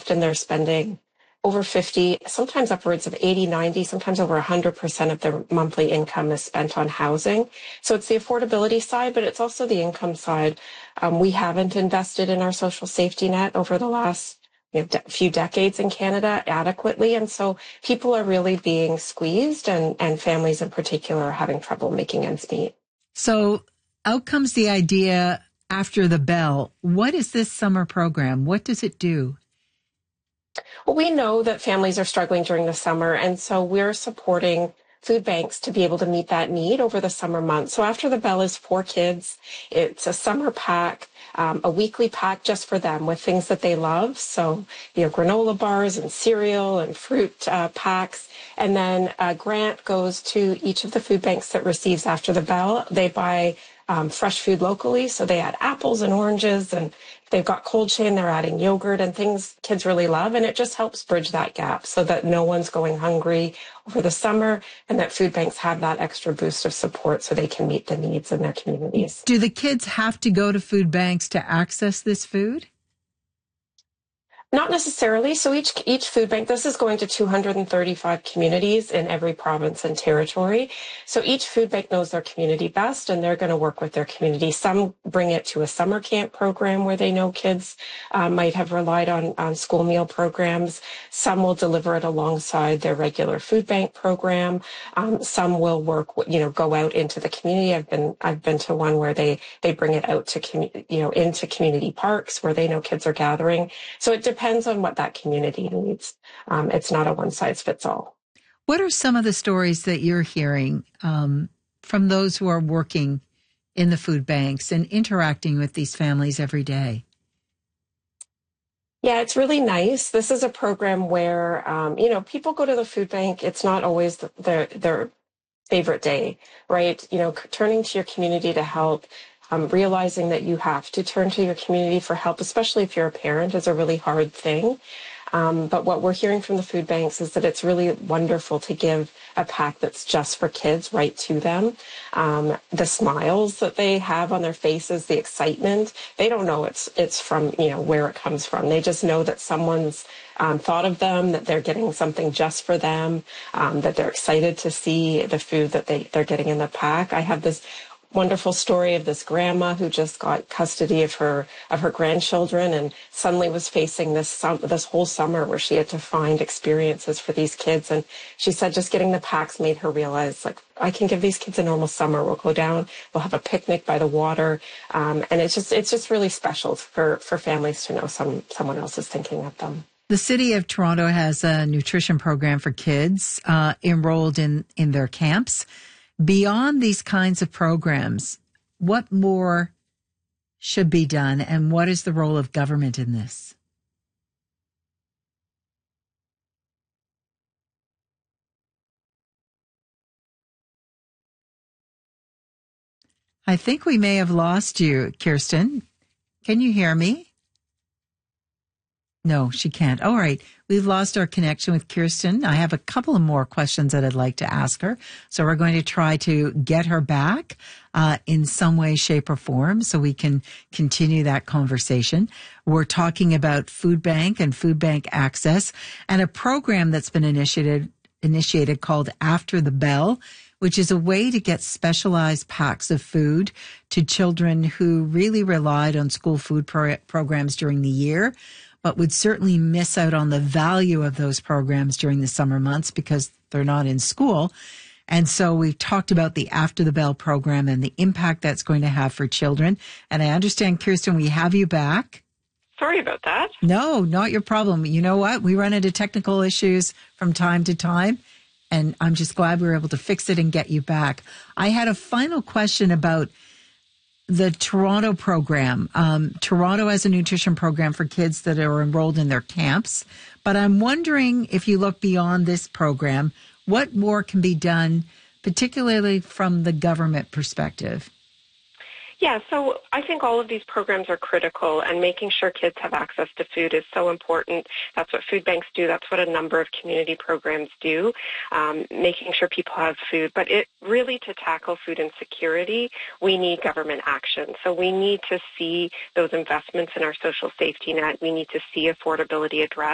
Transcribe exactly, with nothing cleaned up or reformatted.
often they're spending over fifty, sometimes upwards of eighty, ninety, sometimes over one hundred percent of their monthly income is spent on housing. So it's the affordability side, but it's also the income side. Um, we haven't invested in our social safety net over the last you know, de- few decades in Canada adequately. And so people are really being squeezed, and, and families in particular are having trouble making ends meet. So out comes the idea After the Bell. What is this summer program? What does it do? Well, we know that families are struggling during the summer, and so we're supporting food banks to be able to meet that need over the summer months. So After the Bell is for kids. It's a summer pack, um, a weekly pack just for them with things that they love. So, you know, granola bars and cereal and fruit uh, packs. And then a grant goes to each of the food banks that receives After the Bell. They buy um, fresh food locally. So they add apples and oranges, and if they've got cold chain, they're adding yogurt and things kids really love. And it just helps bridge that gap so that no one's going hungry over the summer, and that food banks have that extra boost of support so they can meet the needs in their communities. Do the kids have to go to food banks to access this food? Not necessarily. So each each food bank, this is going to two hundred thirty-five communities in every province and territory. So each food bank knows their community best, and they're going to work with their community. Some bring it to a summer camp program where they know kids uh, might have relied on, on school meal programs. Some will deliver it alongside their regular food bank program. Um, some will work, you know, go out into the community. I've been I've been to one where they they bring it out to commu- you know into community parks where they know kids are gathering. So it depends. Depends on what that community needs. Um, it's not a one-size-fits-all. What are some of the stories that you're hearing um, from those who are working in the food banks and interacting with these families every day? Yeah, it's really nice. This is a program where, um, you know, people go to the food bank. It's not always the, their, their favorite day, right? You know, turning to your community to help. Um, realizing that you have to turn to your community for help, especially if you're a parent, is a really hard thing. Um, but what we're hearing from the food banks is that it's really wonderful to give a pack that's just for kids right to them. Um, the smiles that they have on their faces, the excitement, they don't know it's it's from, you know, where it comes from. They just know that someone's um, thought of them, that they're getting something just for them, um, that they're excited to see the food that they, they're getting in the pack. I have this wonderful story of this grandma who just got custody of her of her grandchildren and suddenly was facing this sum, this whole summer where she had to find experiences for these kids. And she said just getting the packs made her realize, like, I can give these kids a normal summer. We'll go down, we'll have a picnic by the water, um, and it's just it's just really special for for families to know some someone else is thinking of them. The City of Toronto has a nutrition program for kids uh, enrolled in in their camps. Beyond these kinds of programs, what more should be done, and what is the role of government in this? I think we may have lost you, Kirsten. Can you hear me? No, she can't. All right. We've lost our connection with Kirsten. I have a couple of more questions that I'd like to ask her. So we're going to try to get her back uh, in some way, shape, or form so we can continue that conversation. We're talking about food bank and food bank access and a program that's been initiated, initiated called After the Bell, which is a way to get specialized packs of food to children who really relied on school food pro- programs during the year, but would certainly miss out on the value of those programs during the summer months because they're not in school. And so we've talked about the After the Bell program and the impact that's going to have for children. And I understand, Kirsten, we have you back. Sorry about that. No, not your problem. You know what? We run into technical issues from time to time, and I'm just glad we were able to fix it and get you back. I had a final question about the Toronto program. Um, Toronto has a nutrition program for kids that are enrolled in their camps. But I'm wondering if you look beyond this program, what more can be done, particularly from the government perspective? Yeah, so I think all of these programs are critical, and making sure kids have access to food is so important. That's what food banks do. That's what a number of community programs do, um, making sure people have food. But it really, to tackle food insecurity, we need government action. So we need to see those investments in our social safety net. We need to see affordability addressed.